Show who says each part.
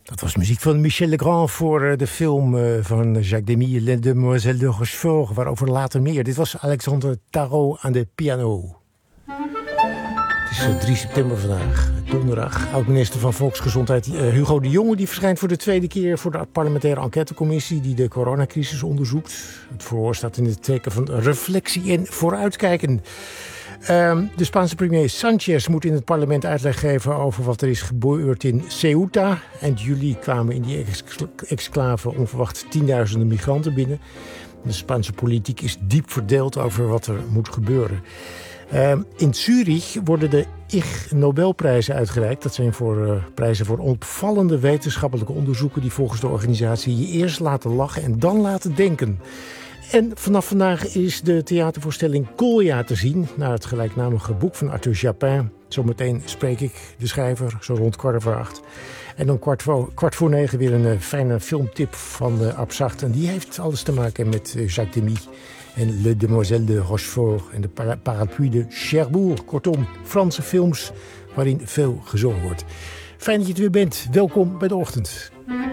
Speaker 1: Dat was muziek van Michel Legrand voor de film van Jacques Demy, Les Demoiselles de Rochefort, waarover later meer. Dit was Alexandre Tarot aan de piano. Het is 3 september vandaag, donderdag. Oud-minister van Volksgezondheid Hugo de Jonge die verschijnt voor de tweede keer voor de parlementaire enquêtecommissie die de coronacrisis onderzoekt. Het verhoor staat in het teken van reflectie en vooruitkijken. De Spaanse premier Sanchez moet in het parlement uitleg geven over wat er is gebeurd in Ceuta. Eind juli kwamen in die exclave onverwacht 10.000 migranten binnen. De Spaanse politiek is diep verdeeld over wat er moet gebeuren. In Zurich worden de Ig Nobelprijzen uitgereikt. Dat zijn prijzen voor opvallende wetenschappelijke onderzoeken die volgens de organisatie je eerst laten lachen en dan laten denken. En vanaf vandaag is de theatervoorstelling Kolja te zien, naar het gelijknamige boek van Arthur Japin. Zometeen spreek ik de schrijver, zo rond 7:15. En om 8:45 weer een fijne filmtip van Abzacht. En die heeft alles te maken met Jacques Demy en Les Demoiselles de Rochefort en de Parapluie de Cherbourg. Kortom, Franse films waarin veel gezongen wordt. Fijn dat je er weer bent. Welkom bij de ochtend.